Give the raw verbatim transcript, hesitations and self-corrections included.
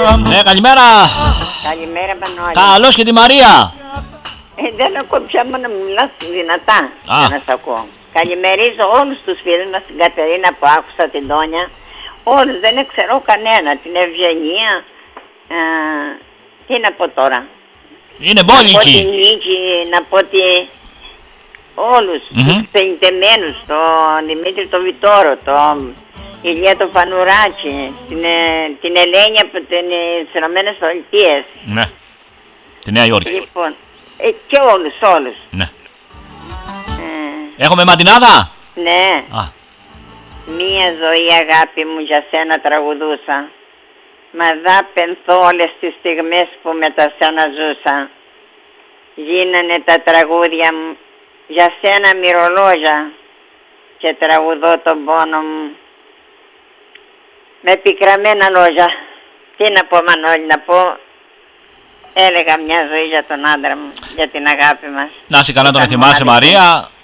Ναι, καλημέρα. Καλημέρα, Πανώλη. Καλώς και τη Μαρία. Ε, δεν ακούω πια μόνο να μιλάς δυνατά. Α. Για να σ' ακούω. Καλημερίζω όλους τους φίλους μας, την Κατερίνα που άκουσα, την Τόνια. Όλους, δεν ξέρω κανένα. Την Ευγενία. Ε, τι να πω τώρα. Είναι Να πω μπόλικη. την Νίκη, να πω τη... Όλους Μμμ. τους πενητεμένους, τον Δημήτρη τον Βιτόρο, τον Ηλία τον Φανουράκη, την, ε, την Ελένη από τις Ηνωμένες Πολιτείες. Ναι. Τη Νέα Υόρκη. Λοιπόν, ε, και όλους, όλους. Ναι. Ε, Έχουμε μαντινάδα. ναι, Α, μία ζωή αγάπη μου για σένα τραγουδούσα. Μα δα πενθώ όλες τις στιγμές που με τα σένα ζούσα. Γίνανε τα τραγούδια μου για σένα μυρολόγια και τραγουδώ τον πόνο μου με πικραμένα λόγια. Τι να πω, Μανώλη, να πω. Έλεγα μια ζωή για τον άντρα μου, για την αγάπη μας. να είσαι καλά, τον Ήταν θυμάσαι, μοναδική. Μαρία.